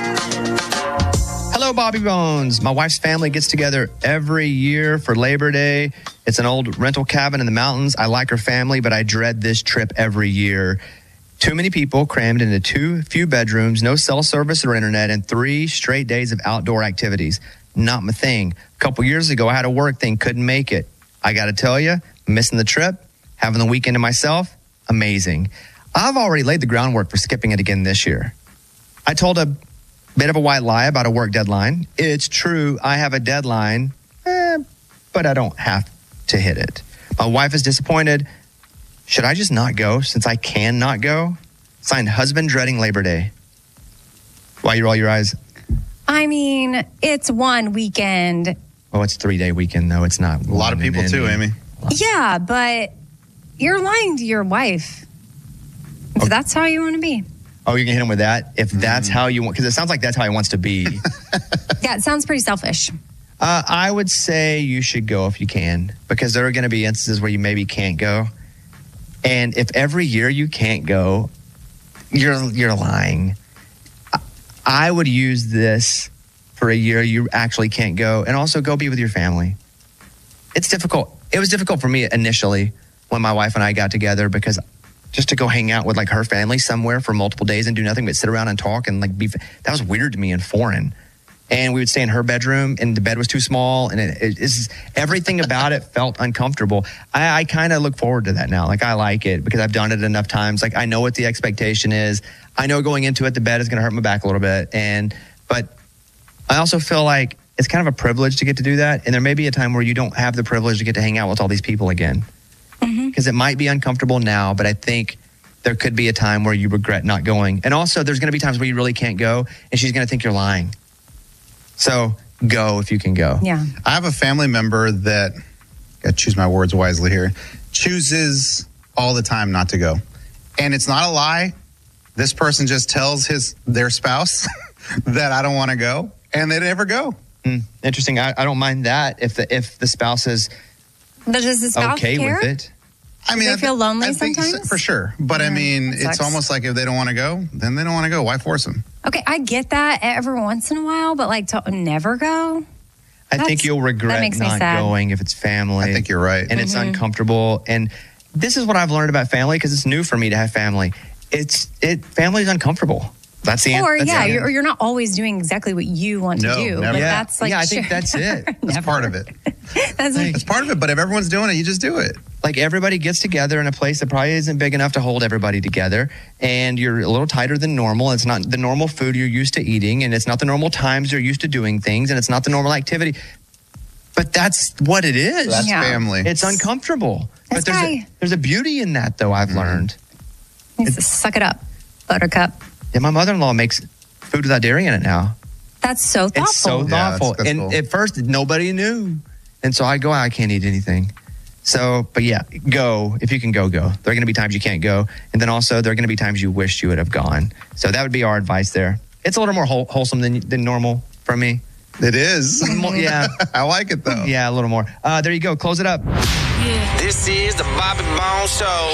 Hello, Bobby Bones. My wife's family gets together every year for Labor Day. It's an old rental cabin in the mountains. I like her family, but I dread this trip every year. Too many people crammed into too few bedrooms, no cell service or internet, and 3 straight days of outdoor activities. Not my thing. A couple years ago, I had a work thing, couldn't make it. I got to tell you, missing the trip, having the weekend to myself, amazing. I've already laid the groundwork for skipping it again this year. I told a bit of a white lie about a work deadline. It's true, I have a deadline, but I don't have to hit it. My wife is disappointed. Should I just not go since I can not go? Signed, husband dreading Labor Day. Why you roll your eyes? I mean, it's one weekend. Oh, it's a 3-day weekend, though. It's not. A lot of people, too, Amy. Yeah, but you're lying to your wife. If that's how you want to be. Oh, you're going to hit him with that? If that's how you want, because it sounds like that's how he wants to be. Yeah, it sounds pretty selfish. I would say you should go if you can, because there are going to be instances where you maybe can't go. And if every year you can't go, you're lying. I would use this for a year you actually can't go, and also go be with your family. It's difficult. It was difficult for me initially when my wife and I got together, because just to go hang out with like her family somewhere for multiple days and do nothing but sit around and talk and like that was weird to me and foreign. And we would stay in her bedroom, and the bed was too small, and everything about it felt uncomfortable. I kind of look forward to that now. Like, I like it because I've done it enough times. Like, I know what the expectation is. I know going into it, the bed is going to hurt my back a little bit. But I also feel like it's kind of a privilege to get to do that. And there may be a time where you don't have the privilege to get to hang out with all these people again. Because it might be uncomfortable now, but I think there could be a time where you regret not going. And also, there's going to be times where you really can't go, and she's going to think you're lying. So go if you can go. Yeah. I have a family member that, got to choose my words wisely here, chooses all the time not to go. And it's not a lie. This person just tells their spouse that I don't want to go, and they never go. Interesting. I don't mind that if the spouse is but does the spouse okay care? with it. I mean, they feel lonely I think sometimes? for sure. But I mean, it's sucks. almost like if they don't want to go, then they don't want to go. Why force them? Okay, I get that every once in a while, but like to never go? I think you'll regret makes me not sad. going if it's family. I think you're right. And it's uncomfortable. And this is what I've learned about family, because it's new for me to have family. Family is uncomfortable. That's the Or answer. you're not always doing exactly what you want to do. never. But Yeah, that's like I think that's it. That's part of it. That's like, It's part of it. But if everyone's doing it, you just do it. Like, everybody gets together in a place that probably isn't big enough to hold everybody together, and you're a little tighter than normal. It's not the normal food you're used to eating, and it's not the normal times you're used to doing things, and it's not the normal activity. But that's what it is. That's family. It's uncomfortable. This But guy there's a beauty in that, though, I've learned. needs to suck it up, Buttercup. Yeah, my mother-in-law makes food without dairy in it now. That's so thoughtful. It's so thoughtful. that's And cool. at first, nobody knew. And so I go, I can't eat anything. So, but yeah, go. If you can go. There are going to be times you can't go. And then also, there are going to be times you wish you would have gone. So that would be our advice there. It's a little more wholesome than normal for me. It is. Yeah. I like it, though. Yeah, a little more. There you go. Close it up. This is the Bobby Bones Show.